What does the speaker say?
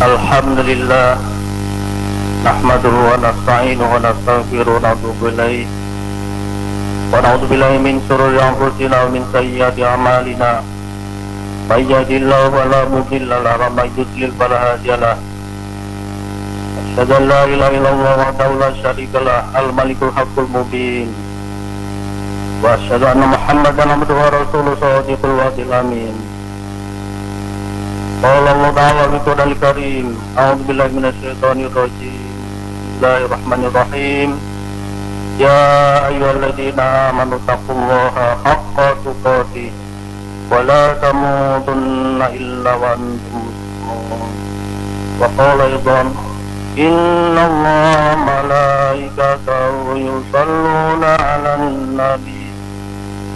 Alhamdulillah nahmaduhu wa nasta'inuhu wa nastaghfiruhu wa natubu ilaih wa na'udzu billahi min shururi anfusina wa min sayyiati a'malina may yahdihillahu fala mudilla lahu wa may yudlil fala hadiya lahu asyhadu an la ilaha illallah wahdahu la syarika lahu al-malikul haqqul mubin wa asyhadu anna muhammadan abduhu wa rasuluhu shadiqul wa'dil amin. Qala Allah ta'ala fi Qur'anil Karim, a'udzu billahi minasyaitonir rajim. Bismillahirrahmanirrahim. Ya ayyuhalladzina amanu taqullaha haqqa tuqatih wa la tamutunna illa wa antum muslimun. Wa qala aidan innallaha malaikatahu yusholluna 'alan nabi